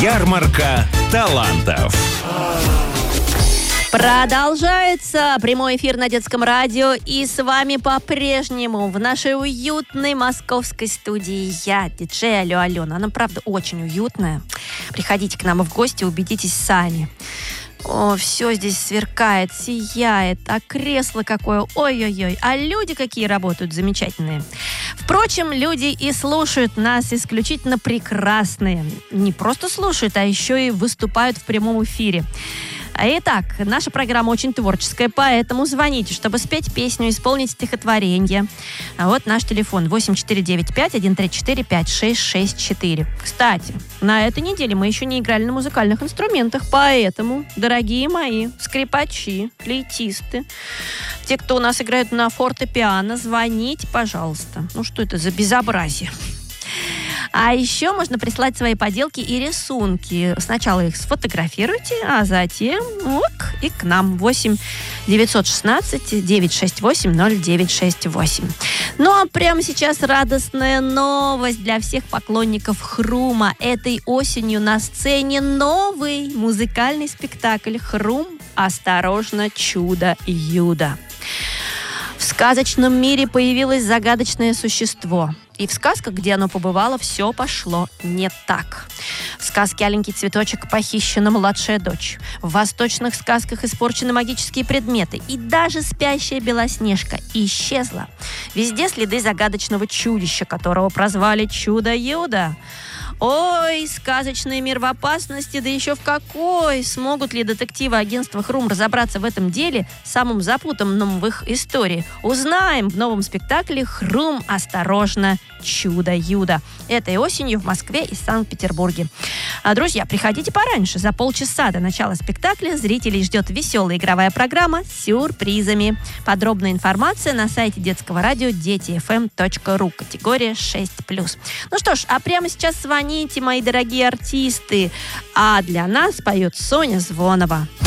Ярмарка талантов. Продолжается прямой эфир на детском радио, и с вами по-прежнему в нашей уютной московской студии я, диджей Алена. Она, правда, очень уютная. Приходите к нам в гости, убедитесь сами. О, все здесь сверкает, сияет, а кресло какое, ой-ой-ой, а люди какие работают замечательные. Впрочем, люди и слушают нас исключительно прекрасные. Не просто слушают, а еще и выступают в прямом эфире. Итак, наша программа очень творческая, поэтому звоните, чтобы спеть песню, исполнить стихотворение. Вот наш телефон 8495-134-5664. Кстати, на этой неделе мы еще не играли на музыкальных инструментах, поэтому, дорогие мои скрипачи, флейтисты, те, кто у нас играют на фортепиано, звоните, пожалуйста. Ну что это за безобразие? А еще можно прислать свои поделки и рисунки. Сначала их сфотографируйте, а затем и к нам. 8-916-968-0968. Ну а прямо сейчас радостная новость для всех поклонников Хрума. Этой осенью на сцене новый музыкальный спектакль «Хрум. Осторожно, чудо-юдо». В сказочном мире появилось загадочное существо. И в сказках, где оно побывало, все пошло не так. В сказке «Аленький цветочек» похищена младшая дочь. В восточных сказках испорчены магические предметы. И даже спящая Белоснежка исчезла. Везде следы загадочного чудища, которого прозвали Чудо-Юдо. Ой, сказочный мир в опасности, да еще в какой! Смогут ли детективы агентства «Хрум» разобраться в этом деле, самым запутанным в их истории? Узнаем в новом спектакле «Хрум. Осторожно, чудо-юдо». Этой осенью в Москве и Санкт-Петербурге. Друзья, приходите пораньше. За полчаса до начала спектакля зрителей ждет веселая игровая программа с сюрпризами. Подробная информация на сайте детского радио детифм.ру, категория 6+. Ну что ж, а прямо сейчас звоните, мои дорогие артисты. А для нас поет Соня Звонова.